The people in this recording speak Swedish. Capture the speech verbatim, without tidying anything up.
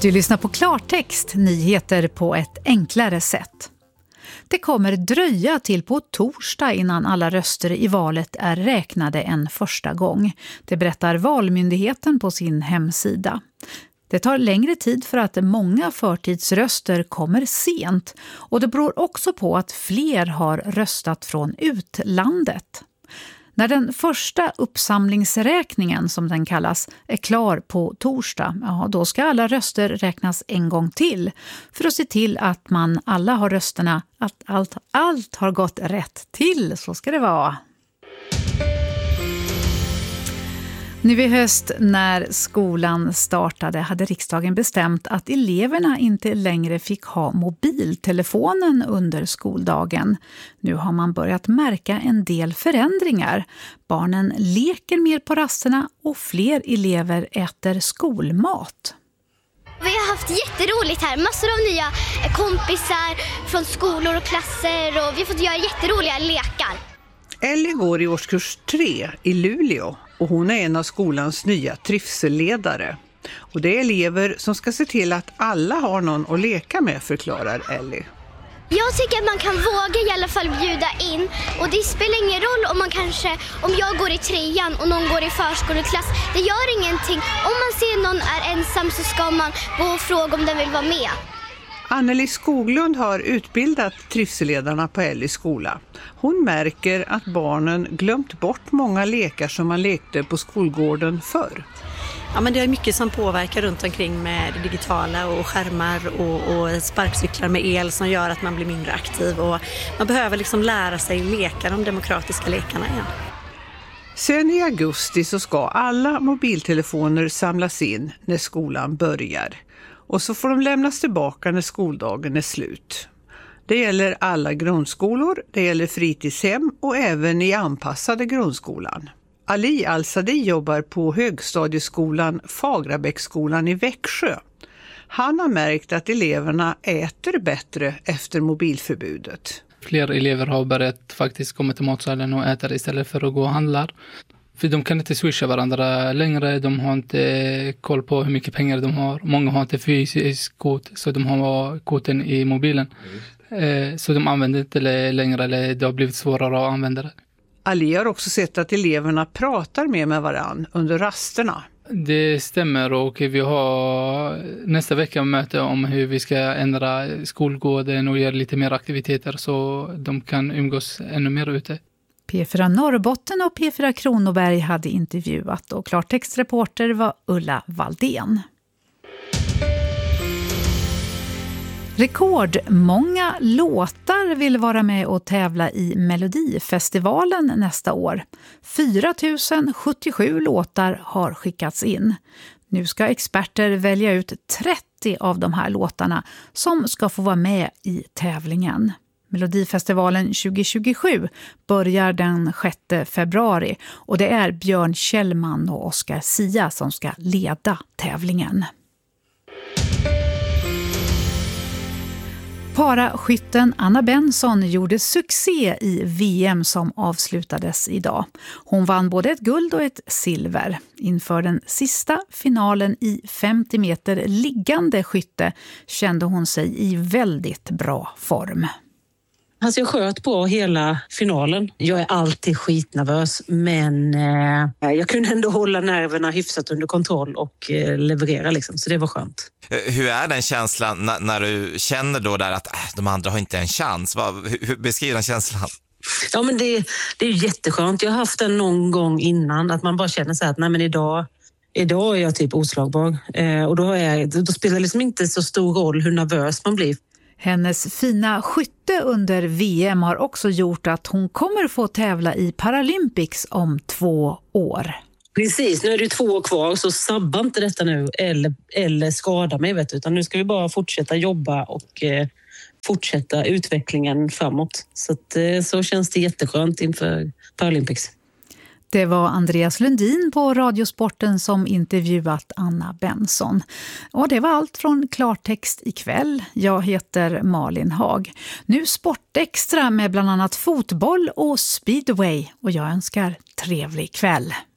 Du lyssnar på Klartext, nyheter på ett enklare sätt. Det kommer dröja till på torsdag innan alla röster i valet är räknade en första gång. Det berättar Valmyndigheten på sin hemsida. Det tar längre tid för att många förtidsröster kommer sent och det beror också på att fler har röstat från utlandet. När den första uppsamlingsräkningen, som den kallas, är klar på torsdag, ja, då ska alla röster räknas en gång till för att se till att man alla har rösterna, att allt, allt har gått rätt till, så ska det vara. Nu i höst när skolan startade hade riksdagen bestämt att eleverna inte längre fick ha mobiltelefonen under skoldagen. Nu har man börjat märka en del förändringar. Barnen leker mer på rasterna och fler elever äter skolmat. Vi har haft jätteroligt här. Massor av nya kompisar från skolor och klasser och vi har fått göra jätteroliga lekar. Ellie går i årskurs tre i Luleå och hon är en av skolans nya trivselledare. Och det är elever som ska se till att alla har någon att leka med, förklarar Ellie. Jag tycker att man kan våga i alla fall bjuda in och det spelar ingen roll om man kanske, om jag går i trean och någon går i förskoleklass. Det gör ingenting. Om man ser någon är ensam så ska man gå och fråga om den vill vara med. Anneli Skoglund har utbildat trivselledarna på Ellies skola. Hon märker att barnen glömt bort många lekar som man lekte på skolgården förr. Ja, men det är mycket som påverkar runt omkring med det digitala och skärmar och, och sparkcyklar med el som gör att man blir mindre aktiv. Och man behöver liksom lära sig leka de demokratiska lekarna igen. Sen i augusti så ska alla mobiltelefoner samlas in när skolan börjar. Och så får de lämnas tillbaka när skoldagen är slut. Det gäller alla grundskolor, det gäller fritidshem och även i anpassade grundskolan. Ali Al-Sadi jobbar på högstadieskolan Fagrabäcksskolan i Växjö. Han har märkt att eleverna äter bättre efter mobilförbudet. Fler elever har börjat faktiskt komma till matsalen och äta istället för att gå och handla. För de kan inte swisha varandra längre, de har inte koll på hur mycket pengar de har. Många har inte fysisk kort, så de har korten i mobilen. Mm. Så de använder inte längre, eller det har blivit svårare att använda det. Ali har också sett att eleverna pratar mer med varann under rasterna. Det stämmer och vi har nästa vecka möte om hur vi ska ändra skolgården och göra lite mer aktiviteter så de kan umgås ännu mer ute. P fyra Norrbotten och P fyra Kronoberg hade intervjuat och klartextreporter var Ulla Valdén. Rekordmånga låtar vill vara med och tävla i Melodifestivalen nästa år. fyra tusen sjuttiosju låtar har skickats in. Nu ska experter välja ut trettio av de här låtarna som ska få vara med i tävlingen. Melodifestivalen tjugo tjugosju börjar den sjätte februari och det är Björn Kjellman och Oscar Sia som ska leda tävlingen. Paraskytten Anna Benson gjorde succé i V M som avslutades idag. Hon vann både ett guld och ett silver. Inför den sista finalen i femtio meter liggande skytte kände hon sig i väldigt bra form. Alltså jag sköt på hela finalen. Jag är alltid skitnervös, men eh, jag kunde ändå hålla nerverna hyfsat under kontroll och eh, leverera liksom, så det var skönt. Hur är den känslan när, när du känner då där att äh, de andra har inte en chans? Vad, hur beskriver den känslan? Ja, men det, det är jätteskönt. Jag har haft den någon gång innan, att man bara känner så här att nej, men idag, idag är jag typ oslagbar. Eh, och då, är, då spelar det liksom inte så stor roll hur nervös man blir. Hennes fina skytte under V M har också gjort att hon kommer få tävla i Paralympics om två år. Precis, nu är det två år kvar, så sabba inte detta nu eller, eller skada mig, vet du, utan nu ska vi bara fortsätta jobba och eh, fortsätta utvecklingen framåt. Så, att, eh, så känns det jätteskönt inför Paralympics. Det var Andreas Lundin på Radiosporten som intervjuat Anna Benson. Och det var allt från Klartext ikväll. Jag heter Malin Hag. Nu Sportextra med bland annat fotboll och speedway. Och jag önskar trevlig kväll.